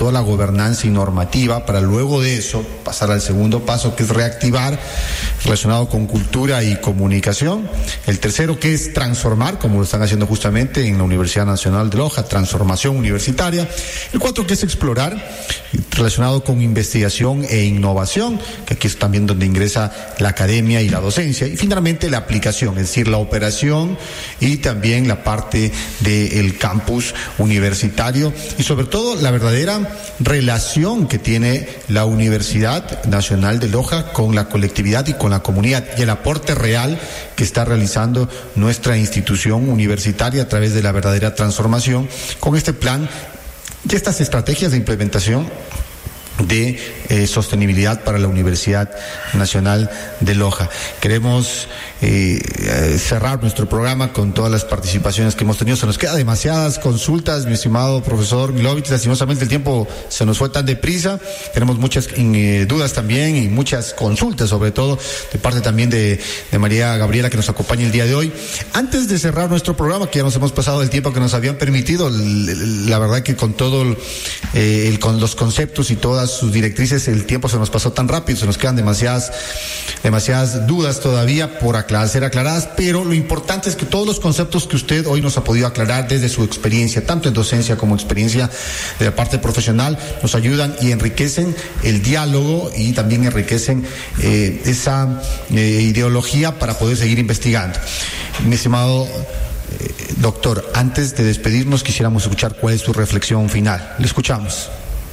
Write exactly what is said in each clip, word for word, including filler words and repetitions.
toda la gobernanza y normativa, para luego de eso pasar al segundo paso, que es reactivar, relacionado con cultura y comunicación. El tercero, que es transformar, como lo están haciendo justamente en la Universidad Nacional de Loja, transformación universitaria. El cuatro, que es explorar, relacionado con investigación e innovación, que aquí es también donde ingresa la academia y la docencia. Y finalmente la aplicación, es decir, la operación y también la parte del campus universitario y sobre todo la verdadera relación que tiene la Universidad Nacional de Loja con la colectividad y con la comunidad, y el aporte real que está realizando nuestra institución universitaria a través de la verdadera transformación con este plan y estas estrategias de implementación de eh, sostenibilidad para la Universidad Nacional de Loja. Queremos eh, eh, cerrar nuestro programa con todas las participaciones que hemos tenido. Se nos quedan demasiadas consultas, mi estimado profesor Milovich. Lastimosamente el tiempo se nos fue tan deprisa. Tenemos muchas eh, dudas también y muchas consultas, sobre todo de parte también de, de María Gabriela, que nos acompaña el día de hoy. Antes de cerrar nuestro programa, que ya nos hemos pasado el tiempo que nos habían permitido, la verdad que con todo eh, el, con los conceptos y todas sus directrices, el tiempo se nos pasó tan rápido, se nos quedan demasiadas, demasiadas dudas todavía por aclarar, ser aclaradas, pero lo importante es que todos los conceptos que usted hoy nos ha podido aclarar desde su experiencia, tanto en docencia como experiencia de la parte profesional, nos ayudan y enriquecen el diálogo y también enriquecen eh, esa eh, ideología para poder seguir investigando. Mi estimado eh, doctor, antes de despedirnos quisiéramos escuchar cuál es su reflexión final. Le escuchamos.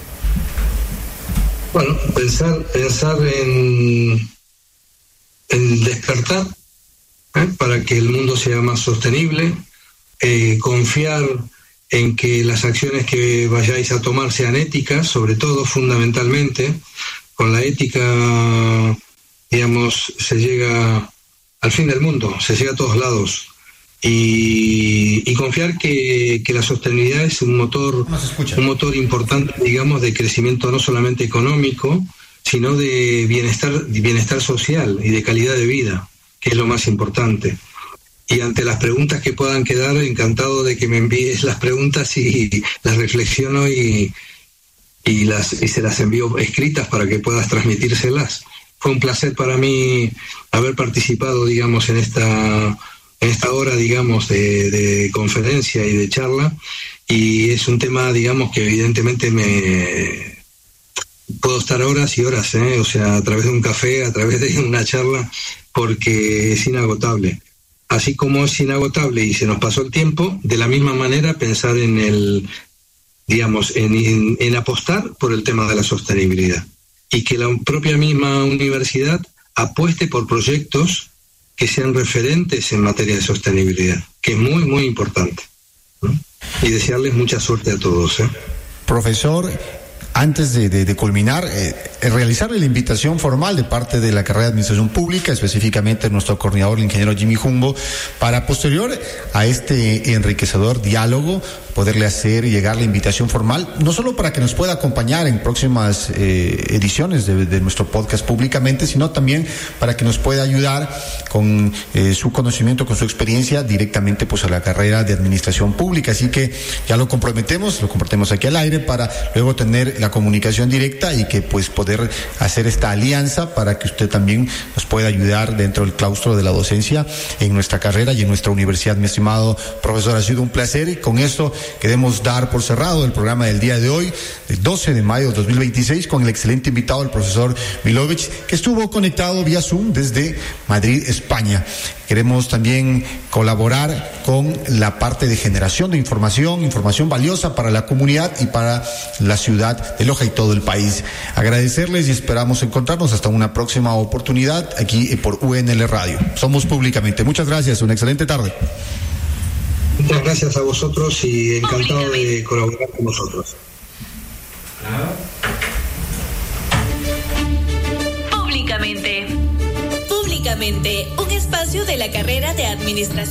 Bueno, pensar, pensar en, en despertar ¿eh? para que el mundo sea más sostenible, eh, confiar en que las acciones que vayáis a tomar sean éticas, sobre todo, fundamentalmente. Con la ética, digamos, se llega al fin del mundo, se llega a todos lados. Y, y confiar que, que la sostenibilidad es un motor, un motor importante, digamos, de crecimiento no solamente económico, sino de bienestar, de bienestar social y de calidad de vida, que es lo más importante. Y ante las preguntas que puedan quedar, encantado de que me envíes las preguntas y las reflexiono y, y, las, y se las envío escritas para que puedas transmitírselas. Fue un placer para mí haber participado, digamos, en esta... en esta hora, digamos, de, de conferencia y de charla, y es un tema, digamos, que evidentemente me puedo estar horas y horas, ¿eh? O sea, a través de un café, a través de una charla, porque es inagotable. Así como es inagotable y se nos pasó el tiempo, de la misma manera pensar en el, digamos, en, en, en apostar por el tema de la sostenibilidad, y que la propia misma universidad apueste por proyectos que sean referentes en materia de sostenibilidad, que es muy, muy importante, ¿no? Y desearles mucha suerte a todos, ¿eh? Profesor, antes de, de, de culminar, eh, realizarle la invitación formal de parte de la carrera de Administración Pública, específicamente nuestro coordinador, el ingeniero Jimmy Jumbo, para posterior a este enriquecedor diálogo, poderle hacer llegar la invitación formal, no solo para que nos pueda acompañar en próximas eh, ediciones de, de nuestro podcast públicamente, sino también para que nos pueda ayudar con eh, su conocimiento, con su experiencia directamente pues a la carrera de Administración Pública. Así que ya lo comprometemos, lo compartimos aquí al aire para luego tener la comunicación directa y que pues poder hacer esta alianza para que usted también nos pueda ayudar dentro del claustro de la docencia en nuestra carrera y en nuestra universidad. Mi estimado profesor, ha sido un placer, y con esto queremos dar por cerrado el programa del día de hoy, el doce de mayo de dos mil veintiséis, con el excelente invitado, el profesor Milovich, que estuvo conectado vía Zoom desde Madrid, España. Queremos también colaborar con la parte de generación de información, información valiosa para la comunidad y para la ciudad de Loja y todo el país. Agradecerles y esperamos encontrarnos hasta una próxima oportunidad aquí por U N L Radio. Somos Públicamente. Muchas gracias, una excelente tarde. Muchas gracias a vosotros y encantado de colaborar con vosotros. Públicamente. Públicamente, un espacio de la carrera de Administración